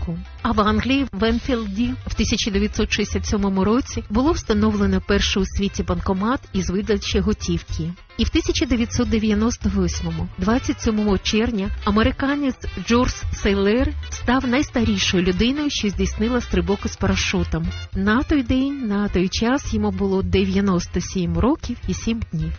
музику. А в Англії, в Енфілді, в 1967 році було встановлено перший у світі банкомат із видачі готівки. І в 1998-му, 27 червня, американець Джордж Сейлер став найстарішою людиною, що здійснила стрибок із парашутом. На той день, на той час йому було 97 років і 7 днів.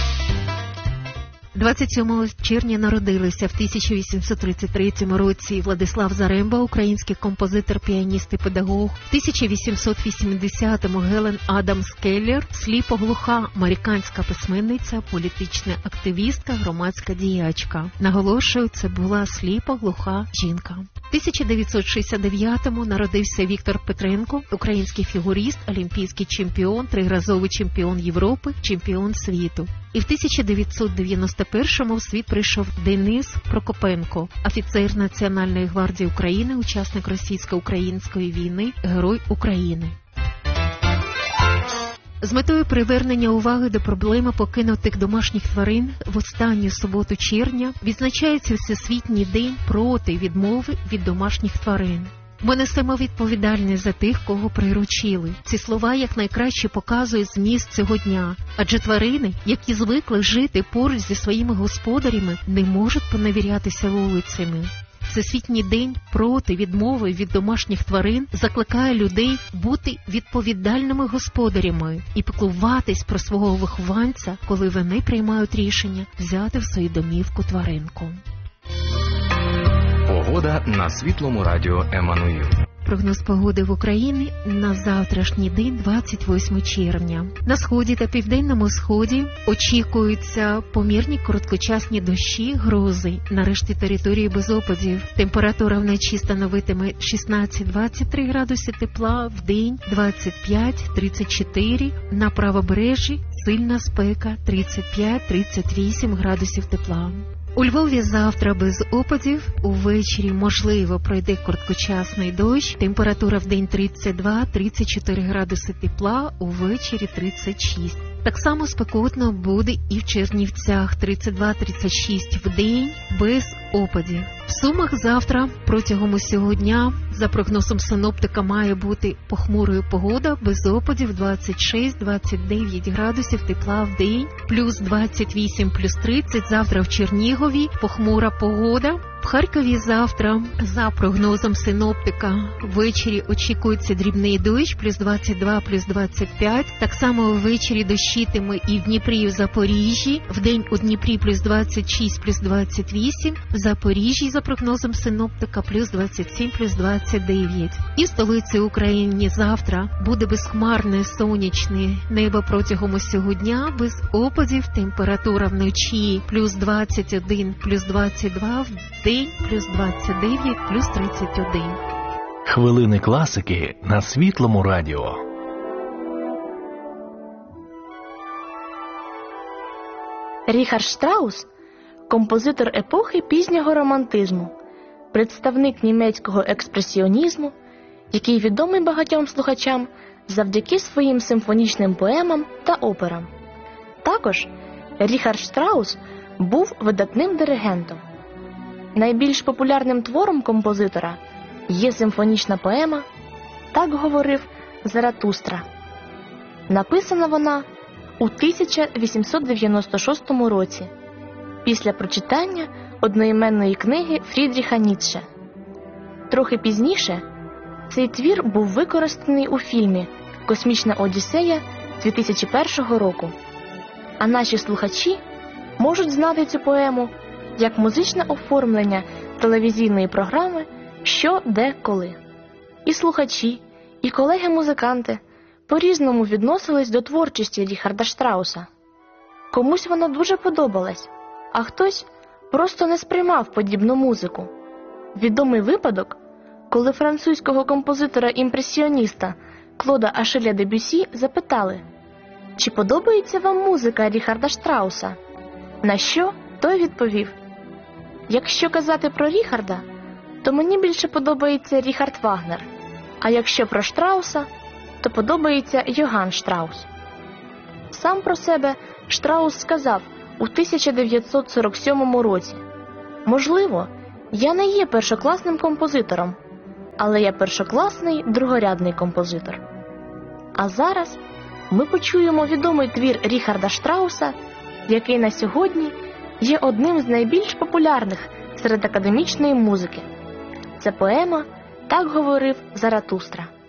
27 червня народилися в 1833 році Владислав Заремба, український композитор, піаніст і педагог. В 1880-му Гелен Адамс Келлер, сліпоглуха американська письменниця, політична активістка, громадська діячка. Наголошую, це була сліпоглуха жінка. В 1969-му народився Віктор Петренко, український фігурист, олімпійський чемпіон, триразовий чемпіон Європи, чемпіон світу. І в 1991-му в світ прийшов Денис Прокопенко, офіцер Національної гвардії України, учасник російсько-української війни, Герой України. З метою привернення уваги до проблеми покинутих домашніх тварин в останню суботу червня відзначається Всесвітній день проти відмови від домашніх тварин. Ми несемо відповідальність за тих, кого приручили. Ці слова якнайкраще показують зміст цього дня, адже тварини, які звикли жити поруч зі своїми господарями, не можуть поневірятися вулицями. Всесвітній день проти відмови від домашніх тварин закликає людей бути відповідальними господарями і піклуватись про свого вихованця, коли вони приймають рішення взяти в свою домівку тваринку. Погода на Світлому радіо Еммануїл. Прогноз погоди в Україні на завтрашній день, 28 червня. На сході та південному сході очікуються помірні короткочасні дощі, грози. На решті території без опадів. Температура вночі становитиме 16-23 градуси тепла, вдень 25-34, на правобережжі сильна спека 35-38 градусів тепла. У Львові завтра без опадів, увечері, можливо, пройде короткочасний дощ, температура в день 32-34 градуси тепла, увечері 36. Так само спекотно буде і в Чернівцях, 32-36 в день, без опадів. В Сумах завтра протягом усього дня, за прогнозом синоптика, має бути похмурою погода, без опадів 26-29 градусів тепла в день, плюс 28, плюс 30. Завтра в Чернігові похмура погода. В Харкові завтра, за прогнозом синоптика, ввечері очікується дрібний дощ, плюс 22, плюс 25. Так само ввечері дощитиме і в Дніпрі, і в Запоріжжі. Вдень у Дніпрі плюс 26, плюс 28. В Запоріжжі, за прогнозом синоптика, плюс 27, плюс 29. І в столиці України завтра буде безхмарне сонячне небо протягом усього дня, без опадів, температура вночі плюс 21, плюс 22, в день плюс 29, плюс 31. Хвилини класики на Світлому радіо. Ріхард Штраус – композитор епохи пізнього романтизму, представник німецького експресіонізму, який відомий багатьом слухачам завдяки своїм симфонічним поемам та операм. Також Ріхард Штраус був видатним диригентом. Найбільш популярним твором композитора є симфонічна поема «Так говорив Заратустра». Написана вона у 1896 році, після прочитання одноіменної книги Фрідріха Ніцше. Трохи пізніше цей твір був використаний у фільмі «Космічна Одіссея» 2001 року. А наші слухачі можуть знати цю поему як музичне оформлення телевізійної програми «Що, де, коли». І слухачі, і колеги-музиканти по-різному відносились до творчості Ріхарда Штрауса. Комусь вона дуже подобалась, а хтось просто не сприймав подібну музику. Відомий випадок, коли французького композитора-імпресіоніста Клода Ашеля Дебюсі запитали, чи подобається вам музика Ріхарда Штрауса? На що той відповів: якщо казати про Ріхарда, то мені більше подобається Ріхард Вагнер, а якщо про Штрауса, то подобається Йоганн Штраус. Сам про себе Штраус сказав у 1947 році: «Можливо, я не є першокласним композитором, але я першокласний другорядний композитор. А зараз ми почуємо відомий твір Ріхарда Штрауса, який на сьогодні є одним з найбільш популярних серед академічної музики. Це поема «Так говорив Заратустра».